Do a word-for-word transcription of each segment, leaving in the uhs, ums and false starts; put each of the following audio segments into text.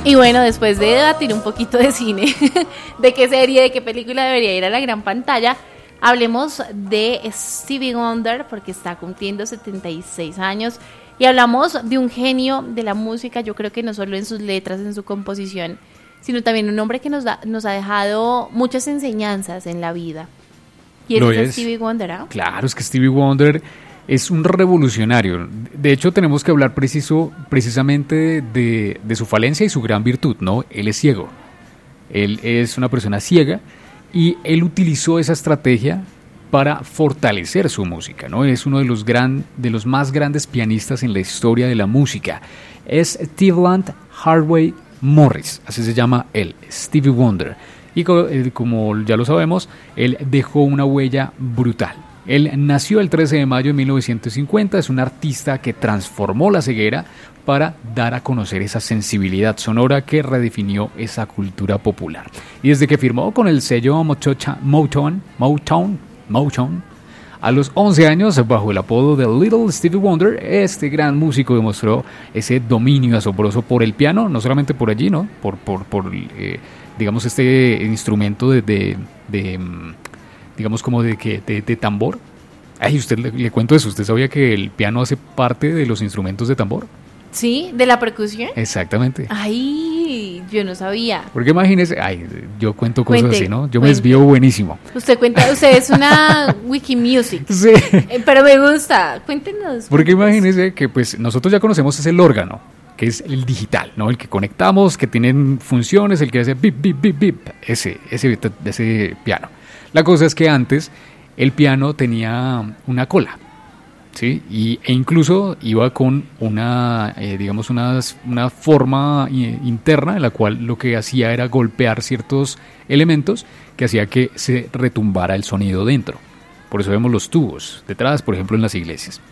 Y bueno, después de debatir un poquito de cine, de qué serie, de qué película debería ir a la gran pantalla, hablemos de Stevie Wonder, porque está cumpliendo setenta y seis años, y hablamos de un genio de la música, yo creo que no solo en sus letras, en su composición, sino también un hombre que nos, da, nos ha dejado muchas enseñanzas en la vida. Y ese es, es Stevie Wonder, ¿ah? Claro, es que Stevie Wonder es un revolucionario. De hecho, tenemos que hablar preciso, precisamente de, de su falencia y su gran virtud, ¿no? Él es ciego. Él es una persona ciega y él utilizó esa estrategia para fortalecer su música, ¿no? Es uno de los, gran, de los más grandes pianistas en la historia de la música. Es Cleveland Hardway Morris, así se llama él, Stevie Wonder. Y como ya lo sabemos, él dejó una huella brutal. Él nació el trece de mayo de mil novecientos cincuenta, es un artista que transformó la ceguera para dar a conocer esa sensibilidad sonora que redefinió esa cultura popular. Y desde que firmó con el sello Motown, Motown, Motown, a los once años, bajo el apodo de Little Stevie Wonder, este gran músico demostró ese dominio asombroso por el piano, no solamente por allí, ¿no? Por, por, por eh, digamos, este instrumento de, de, de digamos, como de, de, de, de tambor. Ay, usted le, le cuento eso, ¿usted sabía que el piano hace parte de los instrumentos de tambor? Sí, ¿de la percusión? Exactamente. Ay, yo no sabía. Porque imagínese, ay, yo cuento cosas Cuente, así, ¿no? Yo cuente. me desvío buenísimo. Usted cuenta, usted es una Wikimusic. Sí. Eh, pero me gusta, cuéntenos. Porque imagínese que pues nosotros ya conocemos es el órgano, que es el digital, ¿no? El que conectamos, que tienen funciones, el que hace bip, bip, bip, bip, ese, ese, ese piano. La cosa es que antes el piano tenía una cola, ¿sí? Y, e incluso iba con una, eh, digamos, una, una forma interna en la cual lo que hacía era golpear ciertos elementos que hacía que se retumbara el sonido dentro. Por eso vemos los tubos detrás, por ejemplo, en las iglesias.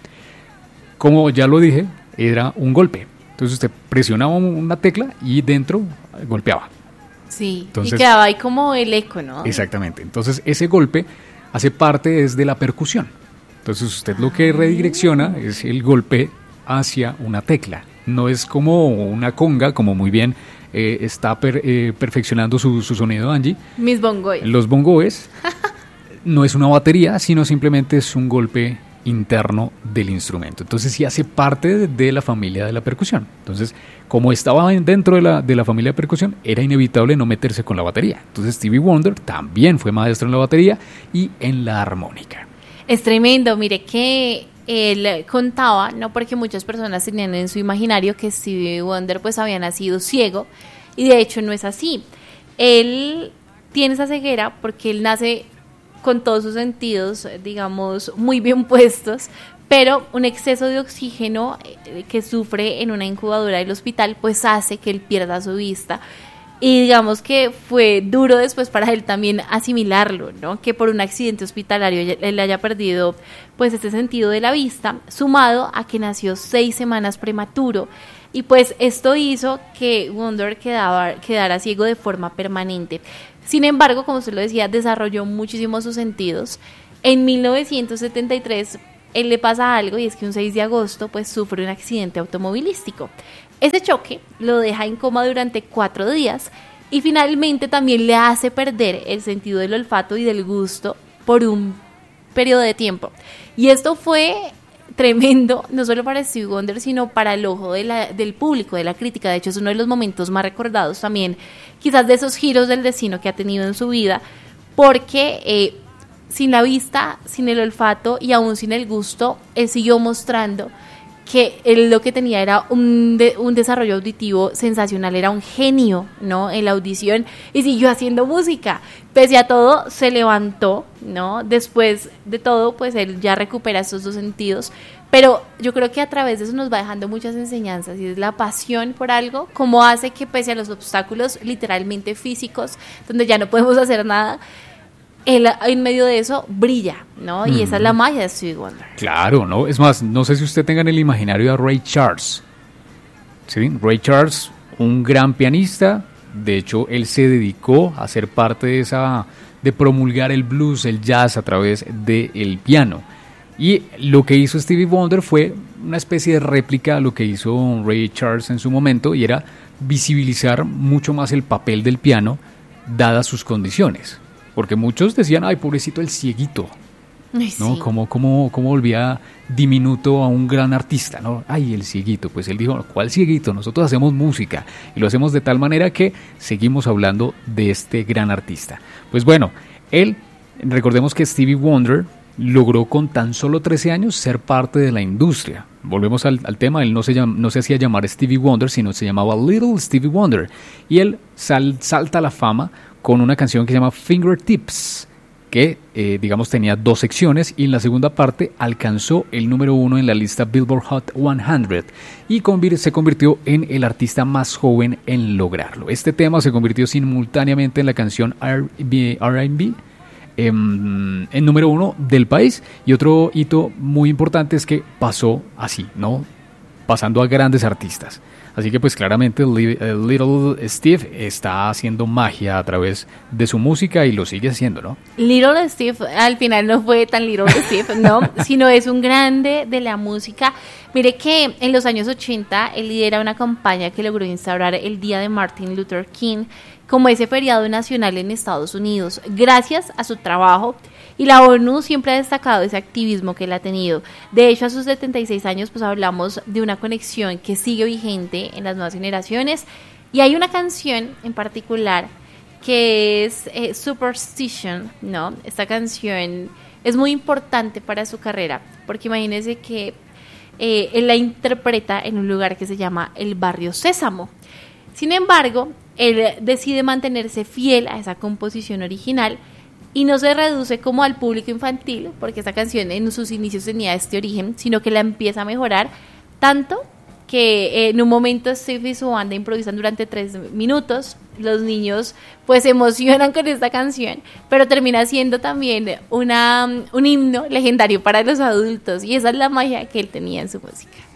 Como ya lo dije, era un golpe. Entonces usted presionaba una tecla y dentro golpeaba. Sí, Entonces, y quedaba ahí como el eco, ¿no? Exactamente. Entonces ese golpe hace parte es de la percusión. Entonces usted lo que redirecciona es el golpe hacia una tecla. No es como una conga, como muy bien eh, está per, eh, perfeccionando su, su sonido Angie. Mis bongoes. Los bongoes no es una batería, sino simplemente es un golpe interno del instrumento. Entonces sí hace parte de, de la familia de la percusión. Entonces, como estaba dentro de la, de la familia de percusión, era inevitable no meterse con la batería. Entonces Stevie Wonder también fue maestro en la batería y en la armónica. Es tremendo, mire que él contaba, no porque muchas personas tenían en su imaginario que Stevie Wonder pues había nacido ciego, y de hecho no es así. Él tiene esa ceguera porque él nace con todos sus sentidos, digamos, muy bien puestos, pero un exceso de oxígeno que sufre en una incubadora del hospital pues hace que él pierda su vista. Y digamos que fue duro después para él también asimilarlo, ¿no? Que por un accidente hospitalario él haya perdido pues este sentido de la vista, sumado a que nació seis semanas prematuro. Y pues esto hizo que Wonder quedaba, quedara ciego de forma permanente. Sin embargo, como usted lo decía, desarrolló muchísimo sus sentidos. En mil novecientos setenta y tres él le pasa algo, y es que un seis de agosto pues sufre un accidente automovilístico. Ese choque lo deja en coma durante cuatro días y finalmente también le hace perder el sentido del olfato y del gusto por un periodo de tiempo. Y esto fue tremendo, no solo para Stevie Wonder, sino para el ojo de la, del público, de la crítica. De hecho, es uno de los momentos más recordados también, quizás de esos giros del destino que ha tenido en su vida, porque eh, sin la vista, sin el olfato y aún sin el gusto, él siguió mostrando que él lo que tenía era un, de, un desarrollo auditivo sensacional, era un genio, ¿no? En la audición, y siguió haciendo música. Pese a todo, se levantó, ¿no? Después de todo, pues él ya recupera estos dos sentidos, pero yo creo que a través de eso nos va dejando muchas enseñanzas, y es la pasión por algo, como hace que pese a los obstáculos literalmente físicos, donde ya no podemos hacer nada, él en medio de eso brilla, ¿no? Y mm. esa es la magia de Stevie Wonder. Claro, ¿no? Es más, no sé si usted tenga en el imaginario a Ray Charles. ¿Sí? Ray Charles, un gran pianista. De hecho, él se dedicó a ser parte de esa, de promulgar el blues, el jazz a través del piano. Y lo que hizo Stevie Wonder fue una especie de réplica a lo que hizo Ray Charles en su momento, y era visibilizar mucho más el papel del piano dadas sus condiciones, porque muchos decían, ay, pobrecito el cieguito, Ay, ¿no? sí. Cómo, cómo, cómo volvía diminuto a un gran artista, ¿no? Ay, el cieguito. Pues él dijo, ¿cuál cieguito? Nosotros hacemos música y lo hacemos de tal manera que seguimos hablando de este gran artista. Pues bueno, él, recordemos que Stevie Wonder logró con tan solo trece años ser parte de la industria. Volvemos al, al tema, él no se, llama, no se hacía llamar Stevie Wonder, sino se llamaba Little Stevie Wonder. Y él sal, salta a la fama con una canción que se llama Fingertips, que eh, digamos tenía dos secciones, y en la segunda parte alcanzó el número uno en la lista Billboard Hot cien y convir- se convirtió en el artista más joven en lograrlo. Este tema se convirtió simultáneamente en la canción R and B en, en número uno del país, y otro hito muy importante es que pasó así, ¿no? Pasando a grandes artistas. Así que pues claramente Little Steve está haciendo magia a través de su música y lo sigue haciendo, ¿no? Little Steve al final no fue tan Little Steve, no, sino es un grande de la música. Mire que en los años ochenta él lidera una campaña que logró instaurar el Día de Martin Luther King como ese feriado nacional en Estados Unidos, gracias a su trabajo. Y la ONU siempre ha destacado ese activismo que él ha tenido. De hecho, a sus setenta y seis años, pues hablamos de una conexión que sigue vigente en las nuevas generaciones. Y hay una canción en particular que es eh, Superstition, ¿no? Esta canción es muy importante para su carrera, porque imagínense que eh, él la interpreta en un lugar que se llama el Barrio Sésamo. Sin embargo, él decide mantenerse fiel a esa composición original y no se reduce como al público infantil, porque esta canción en sus inicios tenía este origen, sino que la empieza a mejorar tanto que en un momento Steve y su banda improvisan durante tres minutos. Los niños pues se emocionan con esta canción, pero termina siendo también una, un himno legendario para los adultos, y esa es la magia que él tenía en su música.